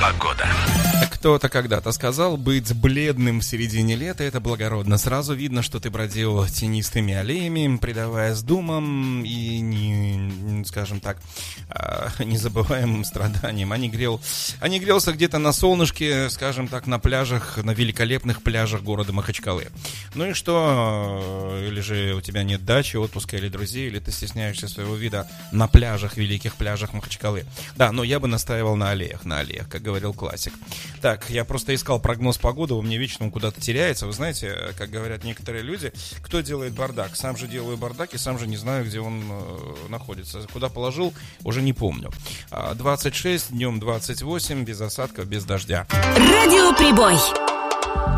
Погода. Кто-то когда-то сказал, быть бледным в середине лета — это благородно. Сразу видно, что ты бродил тенистыми аллеями, предаваясь думам и, скажем так, незабываемым страданиям. А не грелся где-то на солнышке, скажем так, на пляжах, на великолепных пляжах города Махачкалы. Ну и что? Или же у тебя нет дачи, отпуска или друзей, или ты стесняешься своего вида на пляжах, великих пляжах Махачкалы. Да, но я бы настаивал на аллеях, как говорил классик. Так, я просто искал прогноз погоды, у меня вечно он куда-то теряется. Вы знаете, как говорят некоторые люди, кто делает бардак? Сам же делаю бардак и сам же не знаю, где он находится. Куда положил, уже не помню. 26, днем 28, без осадков, без дождя. Радиоприбой.